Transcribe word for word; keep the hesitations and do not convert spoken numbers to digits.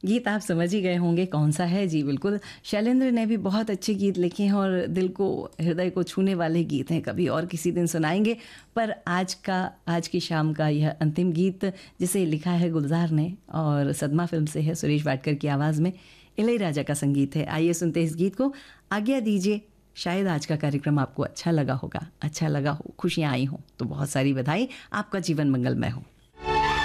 गीत आप समझ ही गए होंगे कौन सा है। जी बिल्कुल, शैलेंद्र ने भी बहुत अच्छे गीत लिखे हैं और दिल को, हृदय को छूने वाले गीत हैं। कभी और किसी दिन सुनाएंगे, पर आज का, आज की शाम का यह अंतिम गीत जिसे लिखा है गुलजार ने और सदमा फिल्म से है, सुरेश वाडकर की आवाज़ में इलैयाराजा का संगीत है। आइए सुनते इस गीत को, आज्ञा दीजिए। शायद आज का कार्यक्रम आपको अच्छा लगा होगा, अच्छा लगा हो, खुशियाँ आई हों तो बहुत सारी बधाई, आपका जीवन मंगलमय हो।